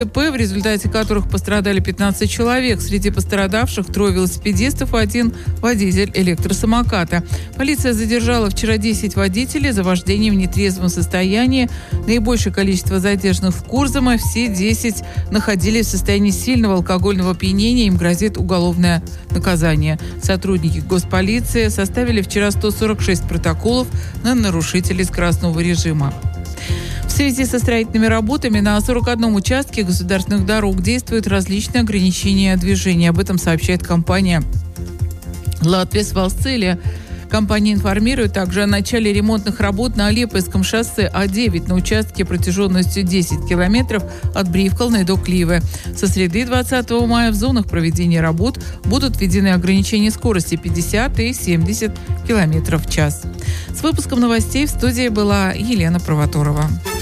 в результате которых пострадали 15 человек. Среди пострадавших 3 велосипедистов и 1 водитель электросамоката. Полиция задержала вчера 10 водителей за вождение в нетрезвом состоянии. Наибольшее количество задержанных в Курзаме. Все 10 находились в состоянии сильного алкогольного опьянения. Им грозит уголовное наказание. Сотрудники госполиции составили вчера 146 протоколов на нарушителей скоростного режима. В связи со строительными работами на 41 участке государственных дорог действуют различные ограничения движения. Об этом сообщает компания «Латвия Свалцелия». Компания информирует также о начале ремонтных работ на Лепойском шоссе А9 на участке протяженностью 10 километров от Бривкалны до Кливы. Со среды 20 мая в зонах проведения работ будут введены ограничения скорости 50 и 70 километров в час. С выпуском новостей в студии была Елена Провоторова.